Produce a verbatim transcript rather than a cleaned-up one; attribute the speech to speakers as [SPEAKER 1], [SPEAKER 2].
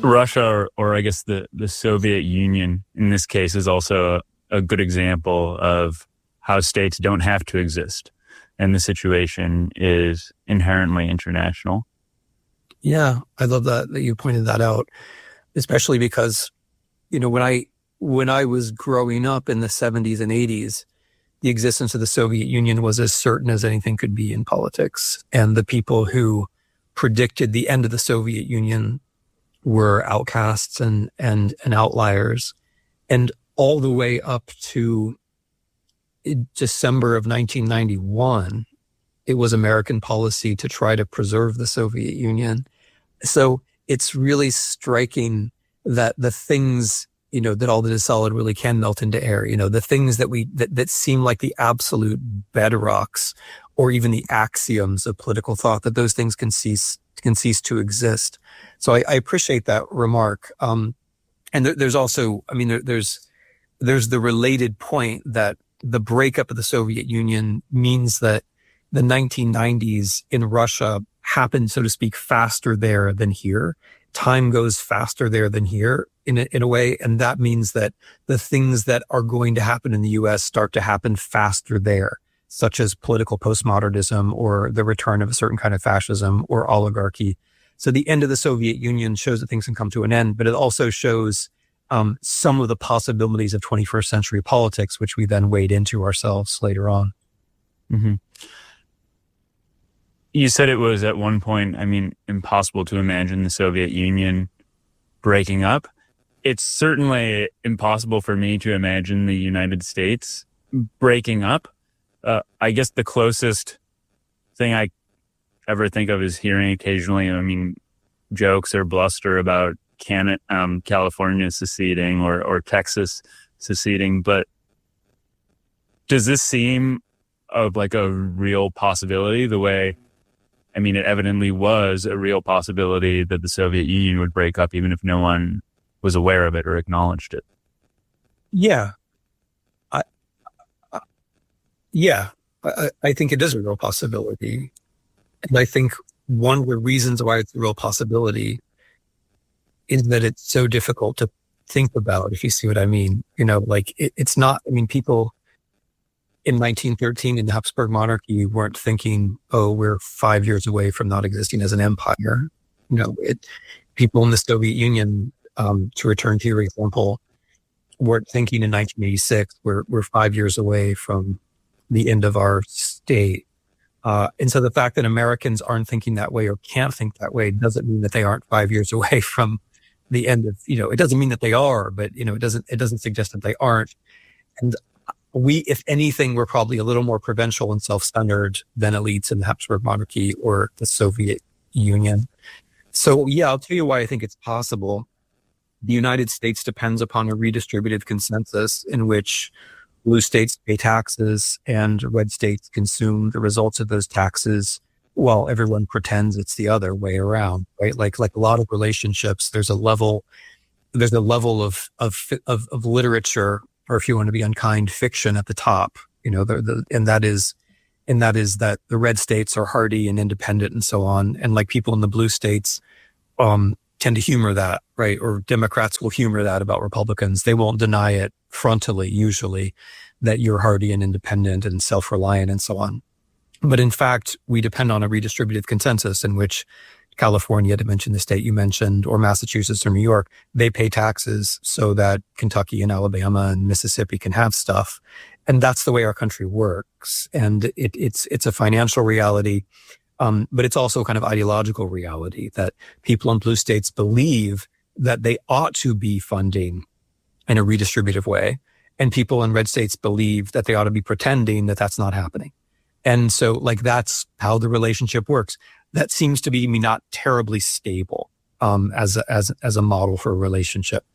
[SPEAKER 1] Russia, or, or I guess the, the Soviet Union in this case, is also a, a good example of how states don't have to exist. And the situation is inherently international.
[SPEAKER 2] Yeah, I love that, that you pointed that out, especially because, you know, when I when I was growing up in the seventies and eighties, the existence of the Soviet Union was as certain as anything could be in politics. And the people who predicted the end of the Soviet Union were outcasts and and, and outliers. And all the way up to December of nineteen ninety-one, it was American policy to try to preserve the Soviet Union. So it's really striking that the things, you know, that all that is solid really can melt into air. You know, the things that we, that, that seem like the absolute bedrocks or even the axioms of political thought, that those things can cease, can cease to exist. So I, I appreciate that remark. Um, and there, there's also, I mean, there, there's, there's the related point that the breakup of the Soviet Union means that the nineteen nineties in Russia happened, so to speak, faster there than here. Time goes faster there than here in a, in a way. And that means that the things that are going to happen in the U S start to happen faster there, such as political postmodernism or the return of a certain kind of fascism or oligarchy. So the end of the Soviet Union shows that things can come to an end, but it also shows um, some of the possibilities of twenty-first century politics, which we then wade into ourselves later on.
[SPEAKER 1] Mm-hmm. You said it was at one point, I mean, impossible to imagine the Soviet Union breaking up. It's certainly impossible for me to imagine the United States breaking up. Uh, I guess the closest thing I ever think of is hearing occasionally, I mean, jokes or bluster about Can- um, California seceding or, or Texas seceding. But does this seem of like a real possibility the way, I mean, it evidently was a real possibility that the Soviet Union would break up, even if no one was aware of it or acknowledged it?
[SPEAKER 2] Yeah. I, I, yeah, I, I think it is a real possibility. And I think one of the reasons why it's a real possibility is that it's so difficult to think about, if you see what I mean. You know, like it, it's not, I mean, people in nineteen thirteen in the Habsburg monarchy weren't thinking, oh, we're five years away from not existing as an empire. You know, it, people in the Soviet Union, um, to return to your example, weren't thinking in nineteen eighty-six, we're, we're five years away from the end of our state. Uh, and so the fact that Americans aren't thinking that way or can't think that way doesn't mean that they aren't five years away from the end of, you know, it doesn't mean that they are, but, you know, it doesn't, it doesn't suggest that they aren't. And we, if anything, we're probably a little more provincial and self-centered than elites in the Habsburg monarchy or the Soviet Union. So yeah, I'll tell you why I think it's possible. The United States depends upon a redistributive consensus in which blue states pay taxes and red states consume the results of those taxes while everyone pretends it's the other way around, right? Like, like a lot of relationships, there's a level, there's a level of, of, of, of literature, or if you want to be unkind, fiction at the top, you know, the, the, and that is, and that is that the red states are hardy and independent and so on. And like people in the blue states, um, tend to humor that, right? Or Democrats will humor that about Republicans. They won't deny it frontally, usually, that you're hardy and independent and self-reliant and so on. But in fact, we depend on a redistributive consensus in which California, to mention the state you mentioned, or Massachusetts or New York, they pay taxes so that Kentucky and Alabama and Mississippi can have stuff. And that's the way our country works. And it, it's, it's a financial reality. Um, but it's also kind of ideological reality that people in blue states believe that they ought to be funding in a redistributive way. And people in red states believe that they ought to be pretending that that's not happening. And so like, that's how the relationship works. That seems to be not terribly stable, um, as a, as, as a model for a relationship.